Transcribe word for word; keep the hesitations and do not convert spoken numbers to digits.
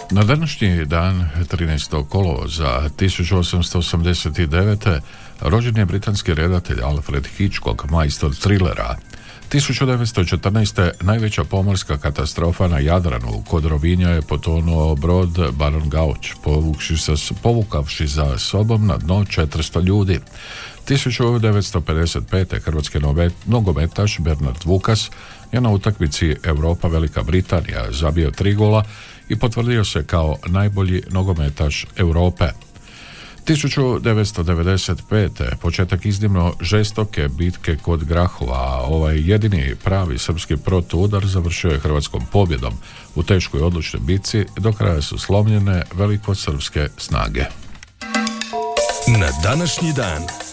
Na današnji dan, trinaestog kolovoza tisuću osamsto osamdeset devete. rođen je britanski redatelj Alfred Hitchcock, majstor trilera. tisuću devetsto četrnaeste. najveća pomorska katastrofa na Jadranu. Kod Rovinja je potonuo brod Baron Gauč, povukši sa, povukavši za sobom na dno četiristo ljudi. tisuću devetsto pedeset pete. hrvatski nogometaš Bernard Vukas je na utakmici Europa Velika Britanija zabio tri gola i potvrdio se kao najbolji nogometaš Europe. tisuću devetsto devedeset pete. početak iznimno žestoke bitke kod Grahova, a ovaj jedini pravi srpski protuudar završio je hrvatskom pobjedom. U teškoj odlučnoj bitci do kraja su slomljene velikosrpske snage. Na današnji dan